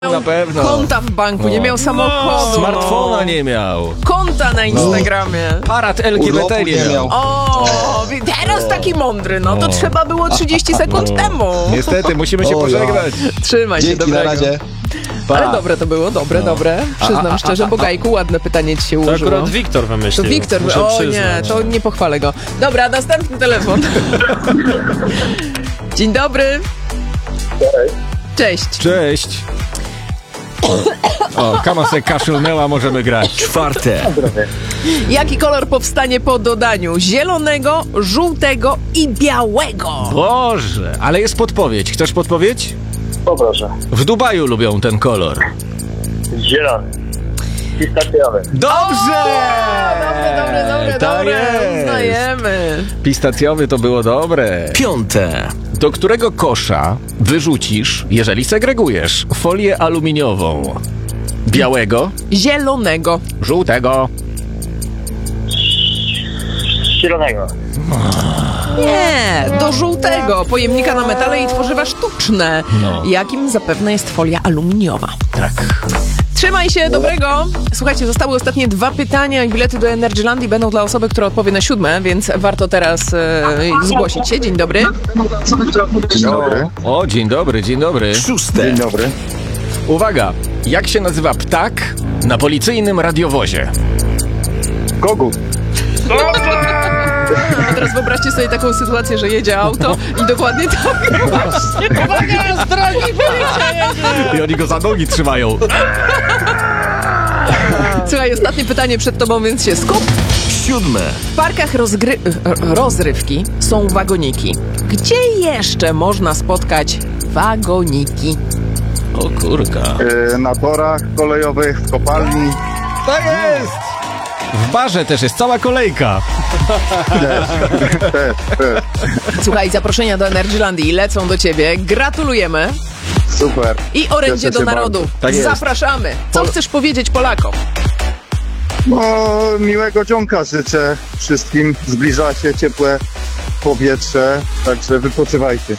Na pewno. Konta w banku, nie miał samochodu. Smartfona nie miał. Konta na Instagramie. Parad LGBT nie miał. O, teraz taki mądry, no to trzeba było 30 sekund temu. Niestety, musimy się pożegnać. Trzymaj się, Dzięki, dobrego. na razie. Ale dobre to było, dobre. Przyznam szczerze, Bogajku, ładne pytanie ci się To ułożyło. akurat Wiktor wymyślił. To Wiktor, muszę o przyznać. nie, to nie pochwalę go. Dobra, następny telefon. Dzień dobry. Cześć. Cześć. O, Kama se kaszlnęła, możemy grać. Czwarte. Jaki kolor powstanie po dodaniu zielonego, żółtego i białego? Boże, ale jest podpowiedź. Chcesz podpowiedź? Poproszę. W Dubaju lubią ten kolor. Zielony. Pistacjowy. Dobrze! Dobre, uznajemy. Pistacjowy to było dobre. Piąte. Do którego kosza wyrzucisz, jeżeli segregujesz, folię aluminiową? Białego, Zielonego. żółtego. Zielonego. Nie, do żółtego. Pojemnika na metale i tworzywa sztuczne. No. Jakim zapewne jest folia aluminiowa. Tak. Trzymaj się, dobrego. Słuchajcie, zostały ostatnie 2 pytania i bilety do Energylandii będą dla osoby, która odpowie na 7, więc warto teraz zgłosić się. Dzień dobry. Dzień dobry. O, dzień dobry, dzień dobry. Szóste. Dzień dobry. Uwaga, jak się nazywa ptak na policyjnym radiowozie? Kogut. A teraz wyobraźcie sobie taką sytuację, że jedzie auto i dokładnie tak. Właśnie, uwaga, z drogi policja jedzie. I oni go za nogi trzymają. Słuchaj, ostatnie pytanie przed tobą, więc się skup. Siódme. W parkach rozrywki są wagoniki. Gdzie jeszcze można spotkać wagoniki? O kurka. Na torach kolejowych, w kopalni. Tak jest! W barze też jest cała kolejka. Też. Słuchaj, zaproszenia do Energylandii lecą do ciebie. Gratulujemy. Super. I orędzie Cieszę do się narodu. bardzo. Tak jest. Zapraszamy. Co chcesz powiedzieć Polakom? No, miłego dzionka życzę wszystkim. Zbliża się ciepłe powietrze, także wypoczywajcie.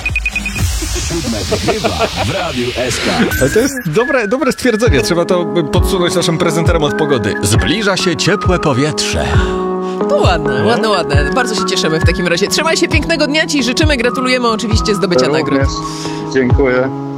W Radiu SK. Ale to jest dobre stwierdzenie. Trzeba to podsunąć naszym prezenterom od pogody. Zbliża się ciepłe powietrze. To ładne. Bardzo się cieszymy w takim razie. Trzymaj się, pięknego dnia ci życzymy. Gratulujemy oczywiście zdobycia nagród. Również. Dziękuję.